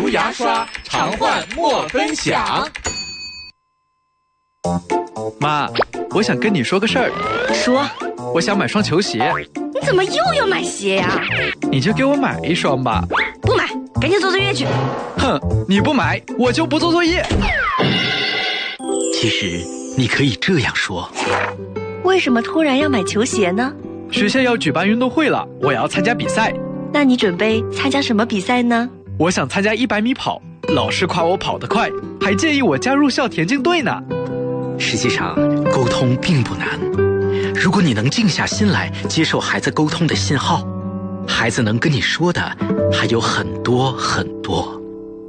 牙刷，常换莫分享。 妈，我想跟你说个事儿。 说。 我想买双球鞋。 你怎么又要买鞋呀？ 你就给我买一双吧。 不买，赶紧做作业去。 哼，你不买，我就不做作业。 其实你可以这样说。 为什么突然要买球鞋呢？ 学校要举办运动会了，我要参加比赛。 那你准备参加什么比赛呢？ 我想参加100米跑，老师夸我跑得快，还建议我加入校田径队呢。 实际上，沟通并不难。如果你能静下心来接受孩子沟通的信号，孩子能跟你说的还有很多很多。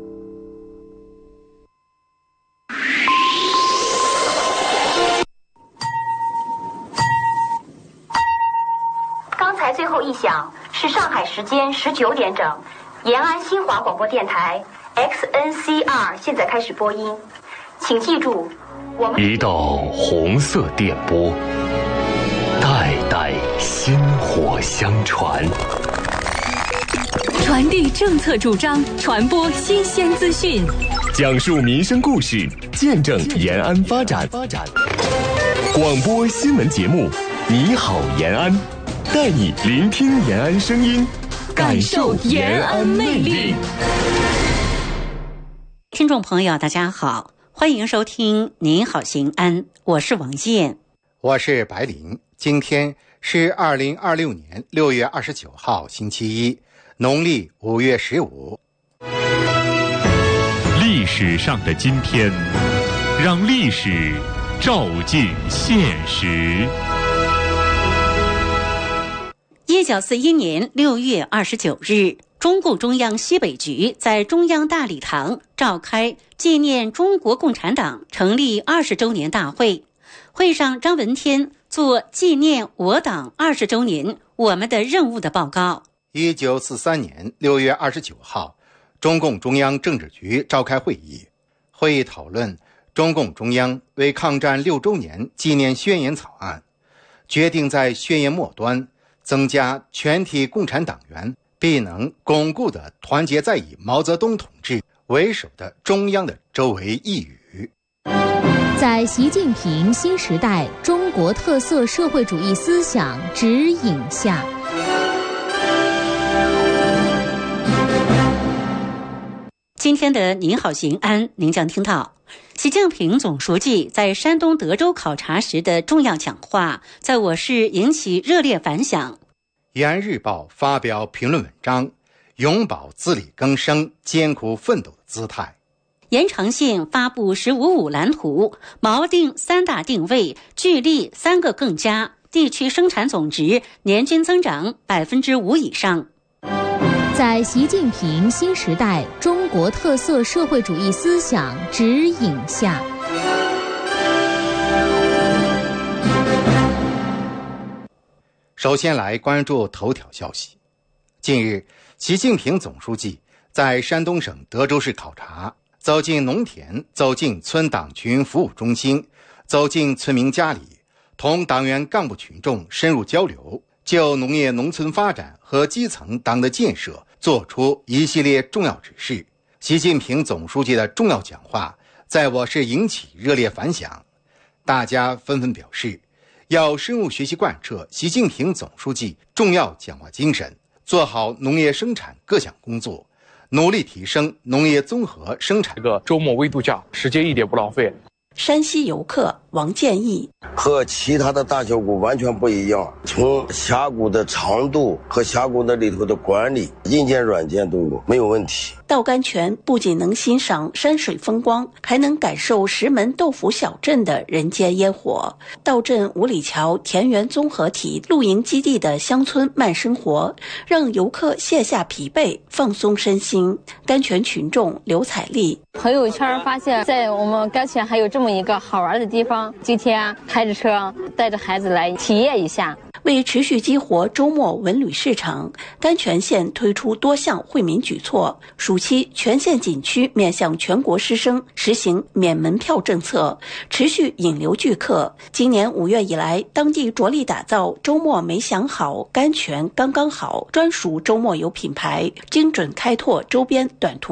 刚才最后一响是上海时间19点整，延安新华广播电台 XNCR 现在开始播音，请记住，我们一道红色电波，代代薪火相传， 传递政策主张，传播新鲜资讯， 讲述民生故事，见证延安发展。广播新闻节目，你好延安，带你聆听延安声音，感受延安魅力。 听众朋友大家好，欢迎收听您好延安，我是王燕， 我是白林。今天是2026年6月29号星期一，农历5月15。 历史上的今天，让历史照进现实。 1941年6月29日，中共中央西北局在中央大礼堂召开纪念中国共产党成立20周年大会。会上，张闻天做纪念我党20周年我们的任务的报告。 1943年6月29号，中共中央政治局召开会议，会议讨论中共中央为抗战6周年纪念宣言草案，决定在宣言末端增加全体共产党员必能巩固地团结在以毛泽东同志为首的中央的周围一语。 在习近平新时代中国特色社会主义思想指引下， 今天的您好延安，您将听到习近平总书记在山东德州考察时的重要讲话，在我市引起热烈反响。 延安日报发表评论文章，永葆自力更生、艰苦奋斗的姿态。 延长线发布“15+5”蓝图，锚定3大定位，聚力3个更加，地区生产总值年均增长5%以上。 在习近平新时代中国特色社会主义思想指引下， 首先来关注头条消息。近日，习近平总书记在山东省德州市考察，走进农田，走进村党群服务中心，走进村民家里，同党员干部群众深入交流，就农业农村发展和基层党的建设作出一系列重要指示。习近平总书记的重要讲话在我市引起热烈反响，大家纷纷表示要深入学习贯彻习近平总书记重要讲话精神，做好农业生产各项工作，努力提升农业综合生产。 这个周末微度假，时间一点不浪费。 山西游客王建义和其他的大峡谷完全不一样，从峡谷的长度和峡谷那里头的管理，硬件软件都有没有问题。 到甘泉不仅能欣赏山水风光，还能感受石门豆腐小镇的人间烟火。到镇五里桥田园综合体露营基地的乡村慢生活，让游客卸下疲惫，放松身心。甘泉群众刘彩丽朋友圈发现，在我们甘泉还有这么一个好玩的地方，今天开着车带着孩子来体验一下。 为持续激活周末文旅市场，甘泉县推出多项惠民举措。暑期全县景区面向全国师生实行免门票政策，持续引流聚客。今年5月以来，当地着力打造周末没想好，甘泉刚刚好专属周末游品牌，精准开拓周边短途